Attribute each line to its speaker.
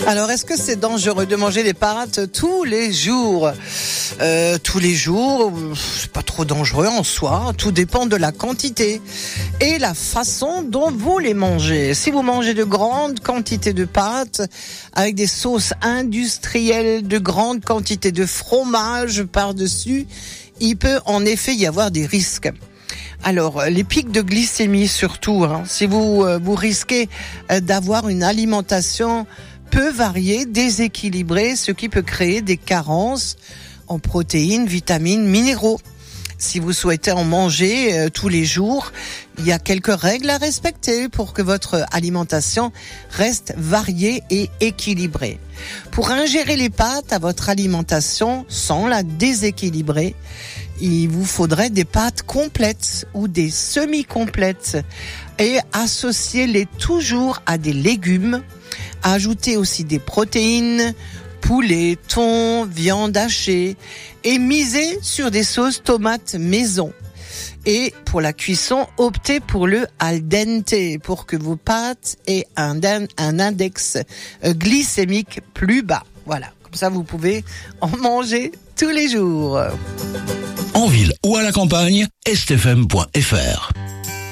Speaker 1: Alors, est-ce que c'est dangereux de manger des pâtes tous les jours ? Tous les jours, c'est pas trop dangereux en soi. Tout dépend de la quantité et la façon dont vous les mangez. Si vous mangez de grandes quantités de pâtes avec des sauces industrielles, de grandes quantités de fromage par-dessus, il peut en effet y avoir des risques. Alors, les pics de glycémie surtout, si vous risquez d'avoir une alimentation peu variée, déséquilibrée, ce qui peut créer des carences en protéines, vitamines, minéraux. Si vous souhaitez en manger tous les jours, il y a quelques règles à respecter pour que votre alimentation reste variée et équilibrée. Pour ingérer les pâtes à votre alimentation sans la déséquilibrer, il vous faudrait des pâtes complètes ou des semi-complètes et associez-les toujours à des légumes. Ajoutez aussi des protéines, poulet, thon, viande hachée et misez sur des sauces tomates maison. Et pour la cuisson, optez pour le al dente pour que vos pâtes aient un index glycémique plus bas. Voilà, comme ça vous pouvez en manger tous les jours.
Speaker 2: En ville ou à la campagne, stfm.fr.